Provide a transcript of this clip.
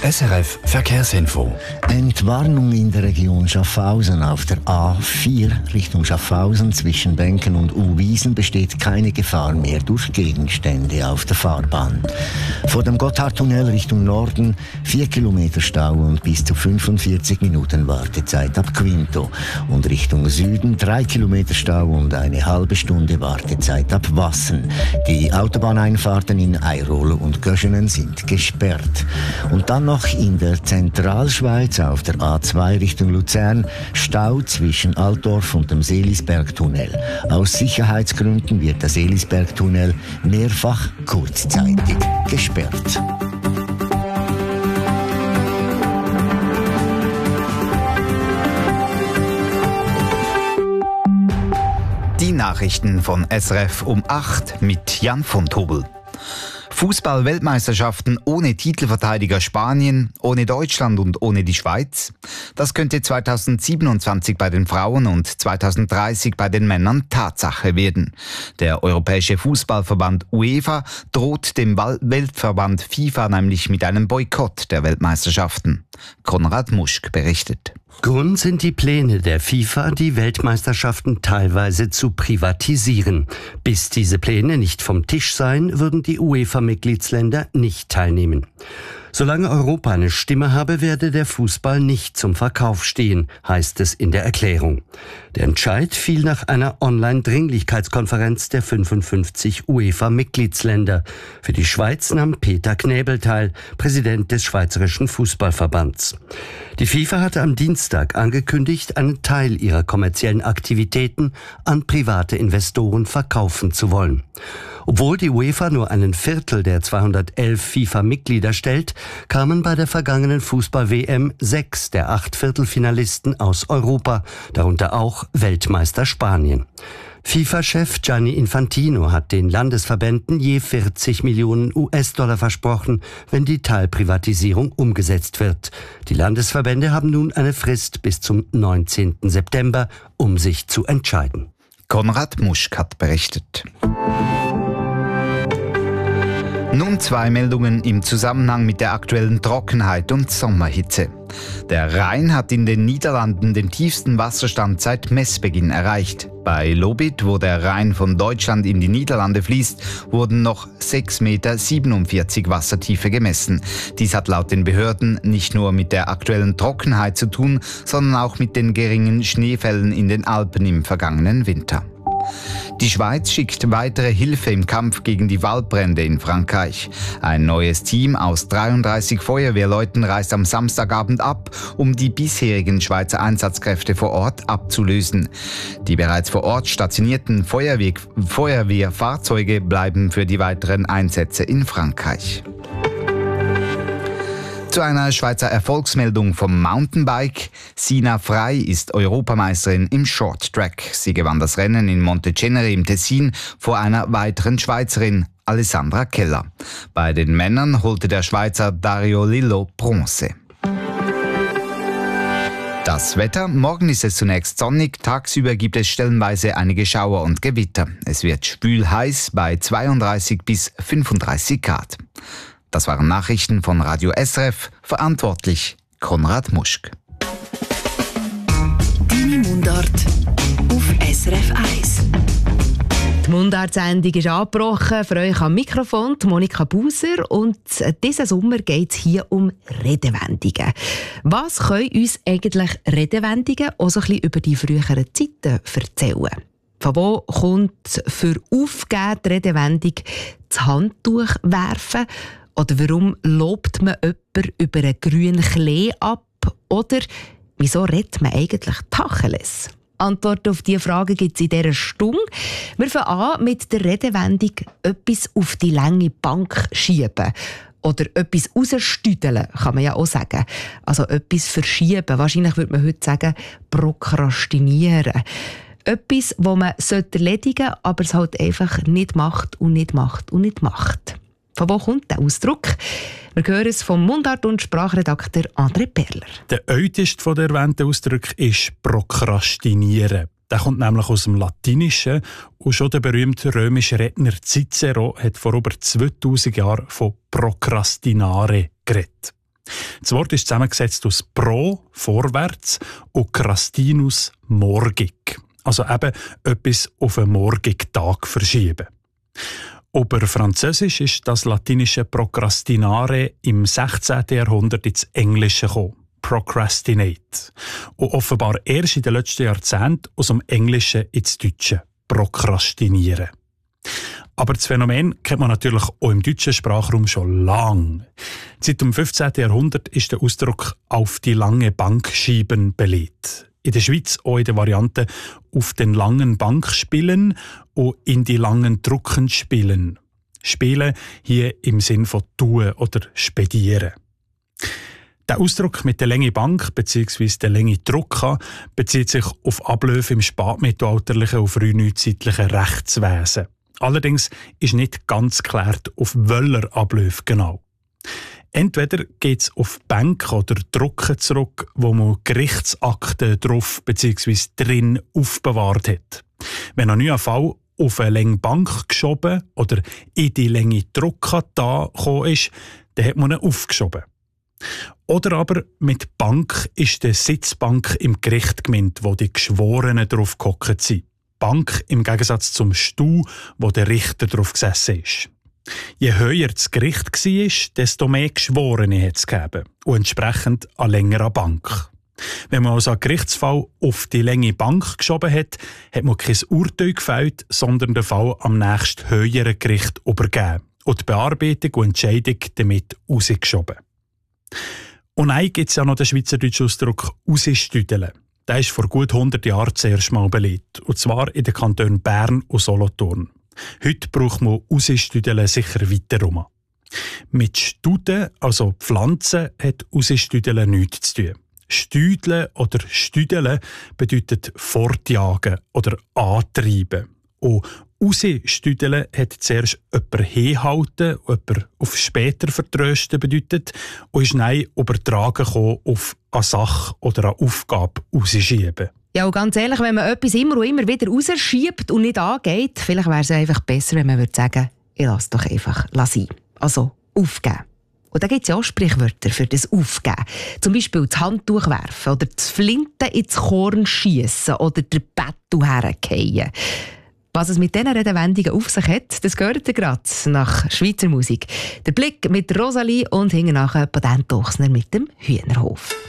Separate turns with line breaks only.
SRF Verkehrsinfo.
Entwarnung in der Region Schaffhausen. Auf der A4 Richtung Schaffhausen zwischen Benken und Uwiesen besteht keine Gefahr mehr durch Gegenstände auf der Fahrbahn. Vor dem Gotthardtunnel Richtung Norden 4 Kilometer Stau und bis zu 45 Minuten Wartezeit ab Quinto. Und Richtung Süden 3 Kilometer Stau und eine halbe Stunde Wartezeit ab Wassen. Die Autobahneinfahrten in Airol und Göschenen sind gesperrt. Und dann noch in der Zentralschweiz auf der A2 Richtung Luzern Stau zwischen Altdorf und dem Seelisbergtunnel. Aus Sicherheitsgründen wird der Seelisbergtunnel mehrfach kurzzeitig gesperrt.
Die Nachrichten von SRF um 8 mit Jan von Tobel. Fußball-Weltmeisterschaften ohne Titelverteidiger Spanien, ohne Deutschland und ohne die Schweiz. Das könnte 2027 bei den Frauen und 2030 bei den Männern Tatsache werden. Der Europäische Fußballverband UEFA droht dem Weltverband FIFA nämlich mit einem Boykott der Weltmeisterschaften. Konrad Muschk berichtet.
Grund sind die Pläne der FIFA, die Weltmeisterschaften teilweise zu privatisieren. Bis diese Pläne nicht vom Tisch seien, würden die UEFA-Mitgliedsländer nicht teilnehmen. Solange Europa eine Stimme habe, werde der Fußball nicht zum Verkauf stehen, heißt es in der Erklärung. Der Entscheid fiel nach einer Online-Dringlichkeitskonferenz der 55 UEFA-Mitgliedsländer. Für die Schweiz nahm Peter Knäbel teil, Präsident des Schweizerischen Fußballverbands. Die FIFA hatte am Dienstag angekündigt, einen Teil ihrer kommerziellen Aktivitäten an private Investoren verkaufen zu wollen. Obwohl die UEFA nur einen Viertel der 211 FIFA-Mitglieder stellt, kamen bei der vergangenen Fußball-WM 6 der 8 Viertelfinalisten aus Europa, darunter auch Weltmeister Spanien. FIFA-Chef Gianni Infantino hat den Landesverbänden je 40 Millionen US-Dollar versprochen, wenn die Teilprivatisierung umgesetzt wird. Die Landesverbände haben nun eine Frist bis zum 19. September, um sich zu entscheiden.
Konrad Muschk hat berichtet. Nun 2 Meldungen im Zusammenhang mit der aktuellen Trockenheit und Sommerhitze. Der Rhein hat in den Niederlanden den tiefsten Wasserstand seit Messbeginn erreicht. Bei Lobith, wo der Rhein von Deutschland in die Niederlande fließt, wurden noch 6,47 Meter Wassertiefe gemessen. Dies hat laut den Behörden nicht nur mit der aktuellen Trockenheit zu tun, sondern auch mit den geringen Schneefällen in den Alpen im vergangenen Winter. Die Schweiz schickt weitere Hilfe im Kampf gegen die Waldbrände in Frankreich. Ein neues Team aus 33 Feuerwehrleuten reist am Samstagabend ab, um die bisherigen Schweizer Einsatzkräfte vor Ort abzulösen. Die bereits vor Ort stationierten Feuerwehrfahrzeuge bleiben für die weiteren Einsätze in Frankreich. Zu einer Schweizer Erfolgsmeldung vom Mountainbike. Sina Frey ist Europameisterin im Shorttrack. Sie gewann das Rennen in Montecenere im Tessin vor einer weiteren Schweizerin, Alessandra Keller. Bei den Männern holte der Schweizer Dario Lillo Bronze. Das Wetter. Morgen ist es zunächst sonnig, tagsüber gibt es stellenweise einige Schauer und Gewitter. Es wird schwül heiß bei 32 bis 35 Grad. Das waren Nachrichten von Radio SRF, verantwortlich Konrad Muschk.
Deine Mundart auf SRF 1.
Die Mundart-Sendung ist angebrochen. Für euch am Mikrofon Monika Buser. Und diesen Sommer geht es hier um Redewendungen. Was können uns eigentlich Redewendungen auch so ein bisschen über die früheren Zeiten erzählen? Von wo kommt für aufgegeben die Redewendung das Handtuch werfen? Oder warum lobt man jemanden über einen grünen Klee ab? Oder wieso redet man eigentlich Tacheles? Antwort auf diese Frage gibt es in dieser Stunde. Wir fangen an mit der Redewendung «etwas auf die lange Bank schieben». Oder etwas rausstüdeln, kann man ja auch sagen. Also etwas verschieben. Wahrscheinlich würde man heute sagen prokrastinieren. Etwas, das man erledigen sollte, aber es halt einfach nicht macht und nicht macht und nicht macht. Von wo kommt der Ausdruck? Wir hören es vom Mundart- und Sprachredakteur André Perler.
Der älteste der erwähnten Ausdrücke ist prokrastinieren. Der kommt nämlich aus dem Latinischen und schon der berühmte römische Redner Cicero hat vor über 2000 Jahren von prokrastinare geredet. Das Wort ist zusammengesetzt aus pro, vorwärts, und crastinus, morgig. Also eben etwas auf einen morgigen Tag verschieben. Über Französisch ist das latinische procrastinare im 16. Jahrhundert ins Englische gekommen. Procrastinate. Und offenbar erst in den letzten Jahrzehnten aus dem Englischen ins Deutsche. Prokrastinieren. Aber das Phänomen kennt man natürlich auch im deutschen Sprachraum schon lange. Seit dem 15. Jahrhundert ist der Ausdruck «auf die lange Bank schieben» belegt. In der Schweiz auch in der Variante «auf den langen Bank spielen» und «in die langen Drucken spielen». Spielen hier im Sinn von «tun» oder «spedieren». Der Ausdruck mit der langen Bank bzw. der langen Drucke bezieht sich auf Abläufe im spätmittelalterlichen und frühneuzeitlichen Rechtswesen. Allerdings ist nicht ganz geklärt, auf welcher Abläufe genau. Entweder geht es auf Bänke oder Drucken zurück, wo man Gerichtsakten drauf bzw. drin aufbewahrt hat. Wenn ein neuer Fall auf eine lange Bank geschoben oder in die lange Drucke da gekommen ist, dann hat man ihn aufgeschoben. Oder aber mit Bank ist die Sitzbank im Gericht gemeint, wo die Geschworenen drauf gehockt sind. Bank im Gegensatz zum Stuhl, wo der Richter drauf gesessen ist. Je höher das Gericht war, desto mehr Geschworene hat es gegeben und entsprechend eine längere Bank. Wenn man also einen Gerichtsfall auf die lange Bank geschoben hat, hat man kein Urteil gefällt, sondern den Fall am nächsten höheren Gericht übergeben und die Bearbeitung und Entscheidung damit rausgeschoben. Und dann gibt es ja noch den schweizerdeutschen Ausdruck «rausstüdeln». Der ist vor gut 100 Jahren zuerst mal belegt, und zwar in den Kantonen Bern und Solothurn. Heute braucht man «rausstüdeln» sicher weiter. Mit Studen, also Pflanzen, hat «rausstüdeln» nichts zu tun. Stüdeln oder Stüdeln bedeutet fortjagen oder antreiben. Und «rausstüdeln» hat zuerst jemanden hinhalten, jemanden auf später vertrösten bedeutet und ist dann übertragen auf eine Sache oder eine Aufgabe rausschieben.
Ja, und ganz ehrlich, wenn man etwas immer und immer wieder rausschiebt und nicht angeht, vielleicht wäre es einfach besser, wenn man würde sagen, ich lasse doch einfach sein. Also aufgeben. Und da gibt es ja auch Sprichwörter für das Aufgeben. Zum Beispiel das Handtuch werfen oder das Flinte ins Korn schiessen oder den Bettel herfallen. Was es mit diesen Redewendungen auf sich hat, das gehört ihr gerade nach Schweizer Musik. Der Blick mit Rosalie und hinten nachher Patent Ochsner mit dem Hühnerhof.